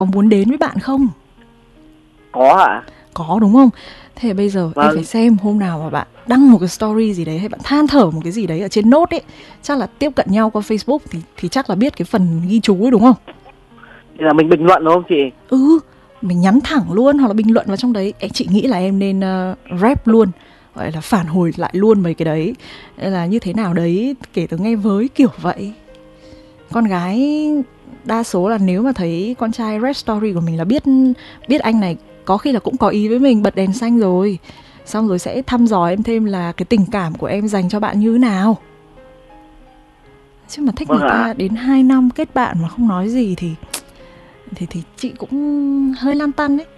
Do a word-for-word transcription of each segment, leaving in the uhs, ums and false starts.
có muốn đến với bạn không? Có ạ. Có đúng không? Thế bây giờ Vâng. em phải xem hôm nào mà bạn đăng một cái story gì đấy hay bạn than thở một cái gì đấy ở trên nốt ấy, chắc là tiếp cận nhau qua Facebook thì thì chắc là biết cái phần ghi chú ấy đúng không? Thì là mình bình luận đúng không chị? Ừ, mình nhắn thẳng luôn hoặc là bình luận vào trong đấy. Em chị nghĩ là em nên uh, rep luôn, gọi là phản hồi lại luôn mấy cái đấy là như thế nào đấy, kể từ nghe với kiểu vậy. Con gái đa số là nếu mà thấy con trai rep story của mình là biết biết anh này có khi là cũng có ý với mình, bật đèn xanh rồi. Xong rồi sẽ thăm dò em thêm là cái tình cảm của em dành cho bạn như thế nào. Chứ mà thích Vâng người ta ạ. đến hai năm kết bạn mà không nói gì thì thì thì chị cũng hơi lăn tăn đấy.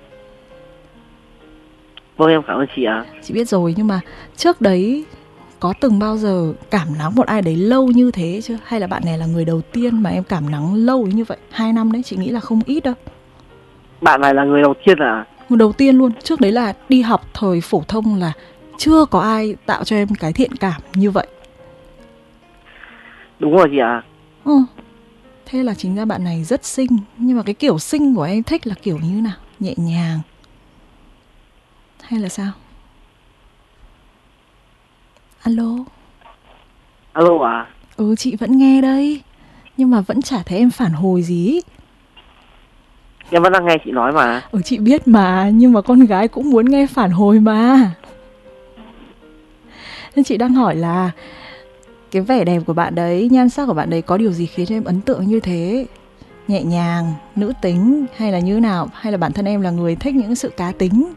Vâng, em cảm ơn chị ạ. Chị biết rồi, nhưng mà trước đấy có từng bao giờ cảm nắng một ai đấy lâu như thế chưa? Hay là bạn này là người đầu tiên mà em cảm nắng lâu như vậy? Hai năm đấy, chị nghĩ là không ít đâu. Bạn này là người đầu tiên à? Người đầu tiên luôn. Trước đấy là đi học thời phổ thông là chưa có ai tạo cho em cái thiện cảm như vậy. Đúng rồi chị ạ. Ừ. Thế là chính ra bạn này rất xinh. Nhưng mà cái kiểu xinh của em thích là kiểu như nào? Nhẹ nhàng hay là sao? Alo. Alo à? Ừ, chị vẫn nghe đây, nhưng mà vẫn chả thấy em phản hồi gì. Em vẫn đang nghe chị nói mà. Ừ, chị biết mà, nhưng mà con gái cũng muốn nghe phản hồi mà. Nên chị đang hỏi là cái vẻ đẹp của bạn đấy, nhan sắc của bạn đấy có điều gì khiến cho em ấn tượng như thế? Nhẹ nhàng, nữ tính hay là như nào? Hay là bản thân em là người thích những sự cá tính?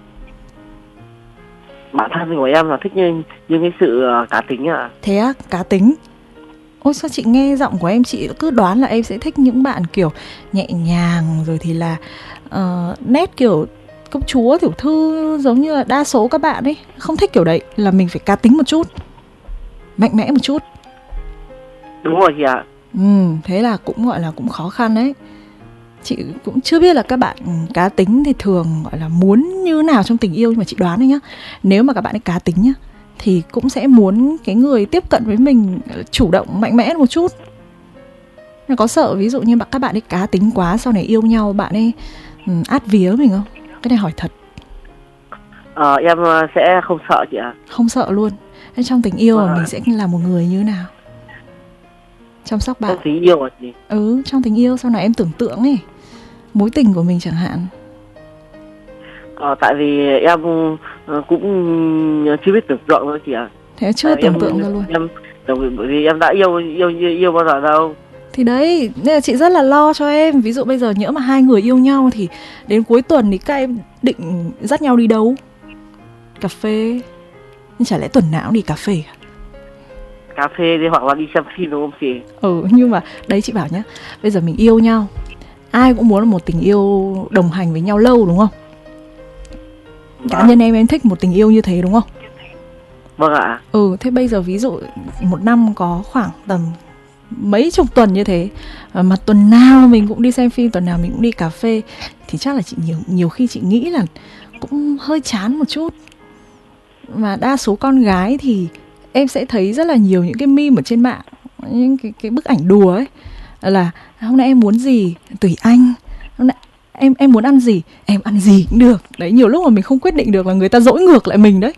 Bản thân của em là thích như, như cái sự uh, cá tính ạ. Thế á, cá tính. Ôi sao chị nghe giọng của em chị cứ đoán là em sẽ thích những bạn kiểu nhẹ nhàng, rồi thì là uh, nét kiểu công chúa tiểu thư, giống như là đa số các bạn ấy. Không thích kiểu đấy, là mình phải cá tính một chút, mạnh mẽ một chút. Đúng rồi chị ạ. Ừ, thế là cũng gọi là cũng khó khăn đấy. Chị cũng chưa biết là các bạn cá tính thì thường gọi là muốn như nào trong tình yêu, nhưng mà chị đoán đấy nhá, nếu mà các bạn ấy cá tính nhá thì cũng sẽ muốn cái người tiếp cận với mình chủ động mạnh mẽ một chút. Có sợ ví dụ như các bạn ấy cá tính quá, sau này yêu nhau bạn ấy um, át vía mình không? Cái này hỏi thật. Ờ, em sẽ không sợ chị ạ. Không sợ luôn. Thế trong tình yêu Vâng mà ạ. mình sẽ là một người như thế nào? Chăm sóc bạn. Trong tình yêu à chị? Ừ, trong tình yêu sau này em tưởng tượng ấy, mối tình của mình chẳng hạn. Ờ, tại vì em cũng chưa biết tưởng tượng nữa chị ạ. Thế chưa à, tưởng em, tượng ra luôn. Em, bởi vì em đã yêu yêu yêu, yêu bao giờ đâu. Thì đấy, nên là chị rất là lo cho em. Ví dụ bây giờ nhỡ mà hai người yêu nhau thì đến cuối tuần thì các em định dắt nhau đi đâu? Cà phê. Nhưng chả lẽ tuần nào cũng đi cà phê à? Cà phê đi hoặc là đi xem phim đúng không chị? Ừ, nhưng mà đấy chị bảo nhá, bây giờ mình yêu nhau, ai cũng muốn là một tình yêu đồng hành với nhau lâu đúng không? Cá nhân em em thích một tình yêu như thế đúng không? Vâng ạ. Ừ, thế bây giờ ví dụ một năm có khoảng tầm mấy chục tuần như thế, mà tuần nào mình cũng đi xem phim, tuần nào mình cũng đi cà phê, thì chắc là chị nhiều nhiều khi chị nghĩ là cũng hơi chán một chút. Mà đa số con gái thì em sẽ thấy rất là nhiều những cái meme ở trên mạng, những cái, cái bức ảnh đùa ấy, là hôm nay em muốn gì tùy anh, hôm nay em em muốn ăn gì em ăn gì cũng được. Đấy, nhiều lúc mà mình không quyết định được là người ta dỗi ngược lại mình đấy.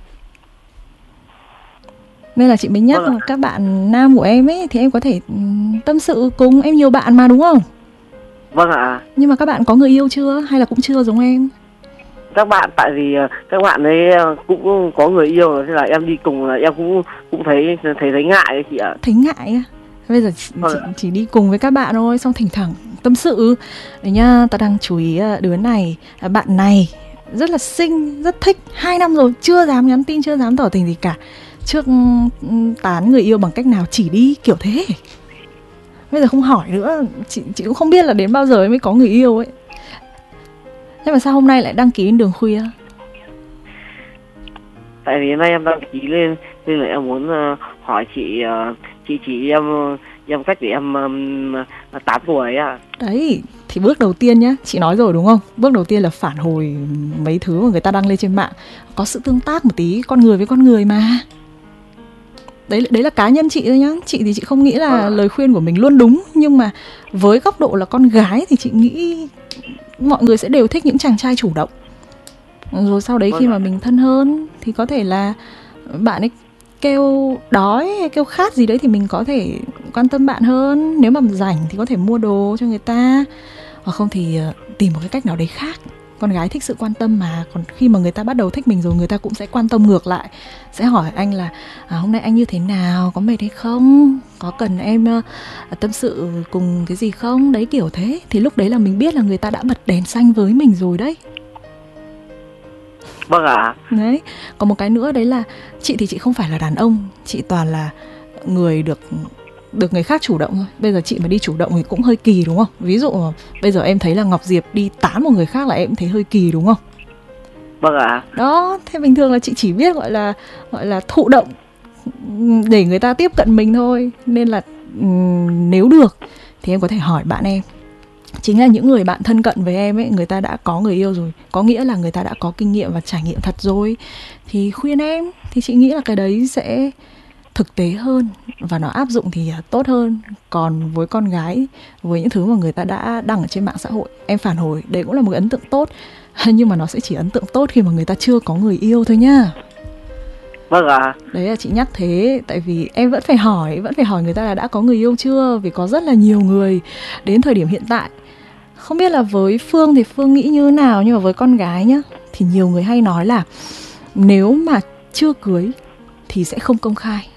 Nên là chị mới nhắc Vâng là các bạn nam của em ấy thì em có thể tâm sự cùng, em nhiều bạn mà đúng không? Vâng ạ. Nhưng mà các bạn có người yêu chưa hay là cũng chưa giống em? Các bạn, tại vì các bạn ấy cũng có người yêu rồi, thế là em đi cùng là em cũng cũng thấy thấy thấy ngại đấy chị ạ. Thấy ngại á? Bây giờ chị, Vâng. chị chỉ đi cùng với các bạn thôi, xong thỉnh thoảng tâm sự. Đấy nhá, tao đang chú ý đứa này, bạn này rất là xinh, rất thích, hai năm rồi chưa dám nhắn tin, chưa dám tỏ tình gì cả. Trước tán người yêu bằng cách nào chỉ đi, kiểu thế. Bây giờ không hỏi nữa, chị chị cũng không biết là đến bao giờ mới có người yêu ấy. Thế mà sao hôm nay lại đăng ký đến đường khuya? Tại vì hôm nay em đăng ký lên nên là em muốn uh, hỏi chị uh, chị chỉ em em cách để em um, tán tuổi ạ. Đấy, thì bước đầu tiên nhá, chị nói rồi đúng không? Bước đầu tiên là phản hồi mấy thứ mà người ta đăng lên trên mạng, có sự tương tác một tí, con người với con người mà. Đấy, đấy là cá nhân chị thôi nhá. Chị thì chị không nghĩ là à. lời khuyên của mình luôn đúng, nhưng mà với góc độ là con gái thì chị nghĩ mọi người sẽ đều thích những chàng trai chủ động. Rồi sau đấy khi mà mình thân hơn thì có thể là bạn ấy kêu đói hay kêu khát gì đấy thì mình có thể quan tâm bạn hơn. Nếu mà rảnh thì có thể mua đồ cho người ta, hoặc không thì tìm một cái cách nào đấy khác. Con gái thích sự quan tâm mà. Còn khi mà người ta bắt đầu thích mình rồi, người ta cũng sẽ quan tâm ngược lại, sẽ hỏi anh là à, hôm nay anh như thế nào, có mệt hay không, có cần em uh, tâm sự cùng cái gì không, đấy kiểu thế. Thì lúc đấy là mình biết là người ta đã bật đèn xanh với mình rồi đấy. Vâng ạ. À. Đấy, còn một cái nữa đấy là chị thì chị không phải là đàn ông, chị toàn là người được được người khác chủ động thôi. Bây giờ chị mà đi chủ động thì cũng hơi kỳ đúng không? Ví dụ bây giờ em thấy là Ngọc Diệp đi tán một người khác là em thấy hơi kỳ đúng không? Vâng ạ. À. Đó, thế bình thường là chị chỉ biết gọi là gọi là thụ động để người ta tiếp cận mình thôi. Nên là um, nếu được thì em có thể hỏi bạn em. Chính là những người bạn thân cận với em ấy, người ta đã có người yêu rồi, có nghĩa là người ta đã có kinh nghiệm và trải nghiệm thật rồi. Thì khuyên em, thì chị nghĩ là cái đấy sẽ thực tế hơn và nó áp dụng thì tốt hơn. Còn với con gái, với những thứ mà người ta đã đăng ở trên mạng xã hội, em phản hồi, đấy cũng là một ấn tượng tốt. Nhưng mà nó sẽ chỉ ấn tượng tốt khi mà người ta chưa có người yêu thôi nhá. Vâng ạ. À. Đấy là chị nhắc thế, tại vì em vẫn phải hỏi, vẫn phải hỏi người ta là đã có người yêu chưa. Vì có rất là nhiều người đến thời điểm hiện tại, không biết là với Phương thì Phương nghĩ như thế nào, nhưng mà với con gái nhá, thì nhiều người hay nói là nếu mà chưa cưới thì sẽ không công khai.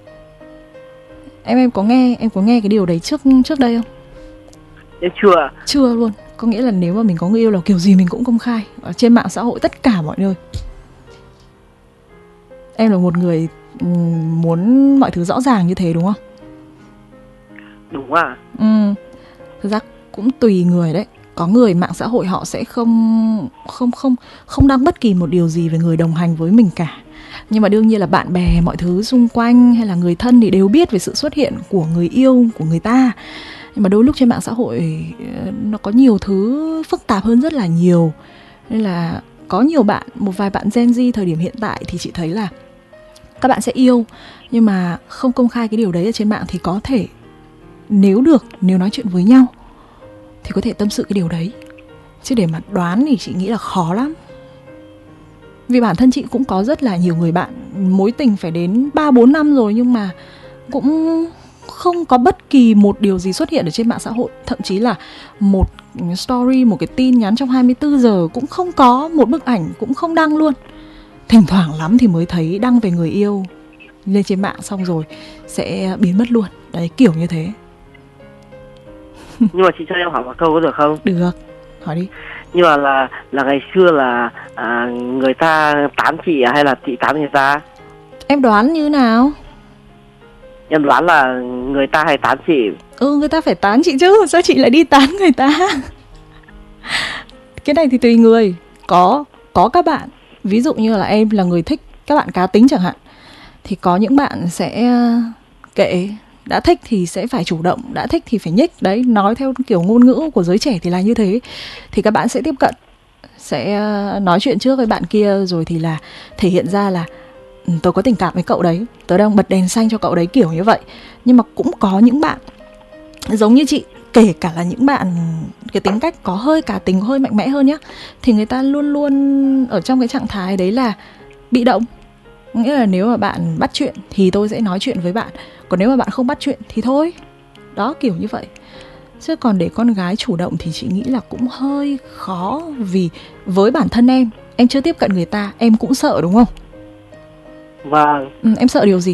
Em em có nghe em có nghe cái điều đấy trước trước đây không? Em chưa. Chưa luôn. Có nghĩa là nếu mà mình có người yêu là kiểu gì mình cũng công khai ở trên mạng xã hội, tất cả mọi nơi. Em là một người muốn mọi thứ rõ ràng như thế đúng không? Đúng à. Ừ. Thực ra cũng tùy người đấy. Có người mạng xã hội họ sẽ không không không không đăng bất kỳ một điều gì về người đồng hành với mình cả. Nhưng mà đương nhiên là bạn bè, mọi thứ xung quanh hay là người thân thì đều biết về sự xuất hiện của người yêu của người ta. Nhưng mà đôi lúc trên mạng xã hội nó có nhiều thứ phức tạp hơn rất là nhiều. Nên là có nhiều bạn, một vài bạn Gen Z thời điểm hiện tại thì chị thấy là các bạn sẽ yêu nhưng mà không công khai cái điều đấy ở trên mạng. Thì có thể nếu được, nếu nói chuyện với nhau thì có thể tâm sự cái điều đấy. Chứ để mà đoán thì chị nghĩ là khó lắm. Vì bản thân chị cũng có rất là nhiều người bạn mối tình phải đến ba bốn năm rồi, nhưng mà cũng không có bất kỳ một điều gì xuất hiện ở trên mạng xã hội. Thậm chí là một story, một cái tin nhắn trong hai mươi bốn giờ cũng không có, một bức ảnh cũng không đăng luôn. Thỉnh thoảng lắm thì mới thấy đăng về người yêu lên trên mạng, xong rồi sẽ biến mất luôn. Đấy, kiểu như thế. Nhưng mà chị cho em hỏi một câu có được không? Được, hỏi đi. Nhưng mà là là ngày xưa là à, người ta tán chị hay là chị tán người ta? Em đoán như nào? Em đoán là người ta hay tán chị. Ừ, người ta phải tán chị chứ, sao chị lại đi tán người ta? Cái này thì tùy người. Có có các bạn, ví dụ như là em là người thích các bạn cá tính chẳng hạn, thì có những bạn sẽ kệ, đã thích thì sẽ phải chủ động, đã thích thì phải nhích. Đấy, nói theo kiểu ngôn ngữ của giới trẻ thì là như thế. Thì các bạn sẽ tiếp cận, sẽ nói chuyện trước với bạn kia, rồi thì là thể hiện ra là tớ có tình cảm với cậu đấy, tớ đang bật đèn xanh cho cậu đấy, kiểu như vậy. Nhưng mà cũng có những bạn giống như chị, kể cả là những bạn cái tính cách có hơi cá tính, hơi mạnh mẽ hơn nhá, thì người ta luôn luôn ở trong cái trạng thái đấy là bị động. Nghĩa là nếu mà bạn bắt chuyện thì tôi sẽ nói chuyện với bạn, còn nếu mà bạn không bắt chuyện thì thôi. Đó, kiểu như vậy. Chứ còn để con gái chủ động thì chị nghĩ là cũng hơi khó. Vì với bản thân em, em chưa tiếp cận người ta, em cũng sợ đúng không? Vâng. Ừ, em sợ điều gì?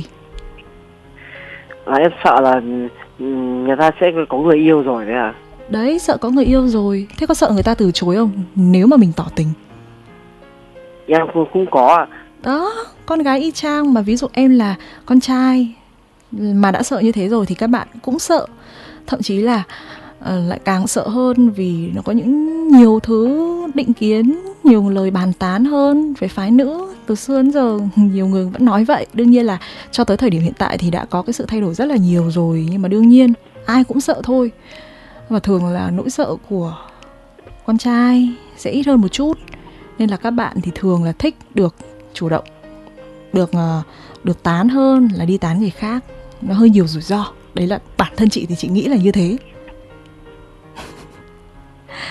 À, em sợ là người ta sẽ có người yêu rồi đấy à? Đấy, sợ có người yêu rồi. Thế có sợ người ta từ chối không? Nếu mà mình tỏ tình. Em cũng, cũng có. Đó, con gái y chang. Mà ví dụ em là con trai mà đã sợ như thế rồi thì các bạn cũng sợ. Thậm chí là uh, lại càng sợ hơn, vì nó có những nhiều thứ định kiến, nhiều lời bàn tán hơn về phái nữ. Từ xưa đến giờ nhiều người vẫn nói vậy. Đương nhiên là cho tới thời điểm hiện tại thì đã có cái sự thay đổi rất là nhiều rồi. Nhưng mà đương nhiên ai cũng sợ thôi. Và thường là nỗi sợ của con trai sẽ ít hơn một chút. Nên là các bạn thì thường là thích được chủ động, Được uh, được tán hơn là đi tán người khác. Nó hơi nhiều rủi ro. Đấy là bản thân chị thì chị nghĩ là như thế.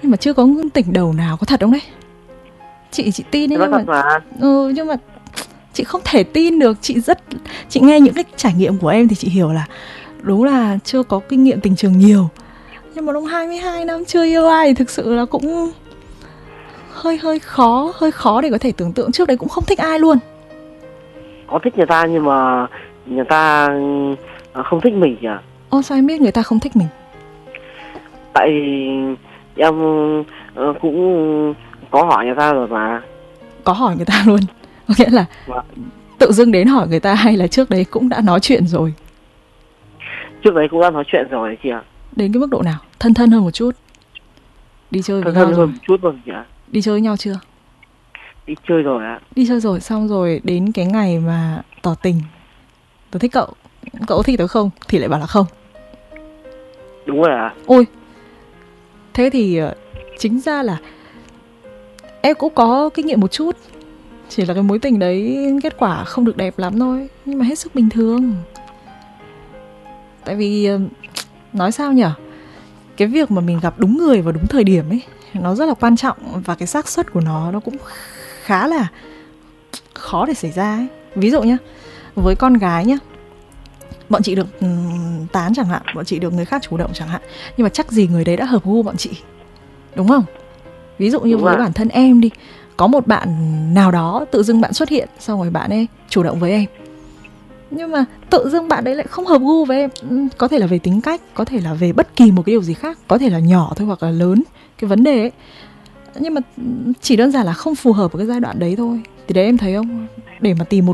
mà chưa có tỉnh đầu nào, có thật không đấy? Chị chị tin đấy, nhưng mà, mà. Ừ, nhưng mà chị không thể tin được. Chị rất chị nghe những cái trải nghiệm của em thì chị hiểu là đúng là chưa có kinh nghiệm tình trường nhiều, nhưng mà đúng hai mươi hai năm chưa yêu ai thì thực sự là cũng hơi hơi khó, hơi khó để có thể tưởng tượng. Trước đấy cũng không thích ai luôn. Có thích người ta nhưng mà người ta không thích mình à? Ô, sao em biết người ta không thích mình? Tại em cũng có hỏi người ta rồi mà. Có hỏi người ta luôn? Có nghĩa là Vâng. Tự dưng đến hỏi người ta hay là trước đấy cũng đã nói chuyện rồi? Trước đấy cũng đã nói chuyện rồi chị ạ. Đến cái mức độ nào? Thân thân hơn một chút? Đi chơi với thân nhau thân rồi? hơn một chút rồi chị ạ. Đi chơi với nhau chưa? Đi chơi rồi ạ. Đi chơi rồi, xong rồi đến cái ngày mà tỏ tình, tớ thích cậu, cậu thích tớ không? Thì lại bảo là không. Đúng rồi ạ. Ôi, thế thì chính ra là em cũng có kinh nghiệm một chút. Chỉ là cái mối tình đấy kết quả không được đẹp lắm thôi, nhưng mà hết sức bình thường. Tại vì nói sao nhở, cái việc mà mình gặp đúng người vào đúng thời điểm ấy, nó rất là quan trọng. Và cái xác suất của nó Nó cũng khá là khó để xảy ra ấy. Ví dụ nhá, với con gái nhá, bọn chị được tán chẳng hạn, bọn chị được người khác chủ động chẳng hạn, nhưng mà chắc gì người đấy đã hợp gu bọn chị, đúng không? Ví dụ như đúng với à. bản thân em đi, có một bạn nào đó tự dưng bạn xuất hiện, xong rồi bạn ấy chủ động với em, nhưng mà tự dưng bạn đấy lại không hợp gu với em. Có thể là về tính cách, có thể là về bất kỳ một cái điều gì khác, có thể là nhỏ thôi hoặc là lớn cái vấn đề ấy, nhưng mà chỉ đơn giản là không phù hợp với cái giai đoạn đấy thôi. Thì đấy, em thấy không, để mà tìm một